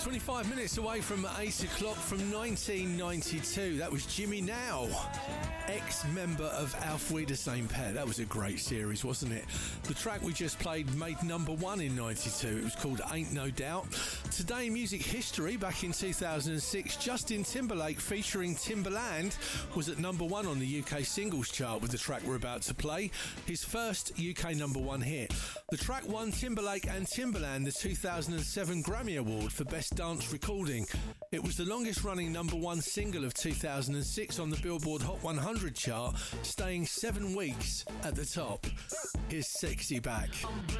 25 minutes away from 8 o'clock from 1992. That was Jimmy Now, ex-member of Auf Wiedersehen Pet. That was a great series, wasn't it? The track we just played made number one in 92. It was called Ain't No Doubt. Today in music history, back in 2006, Justin Timberlake featuring Timbaland was at number one on the UK singles chart with the track we're about to play, his first UK number one hit. The track won Timberlake and Timbaland the 2007 Grammy Award for Best Dance Recording. It was the longest running number one single of 2006 on the Billboard Hot 100 chart, staying 7 weeks at the top. Here's Sexy Back.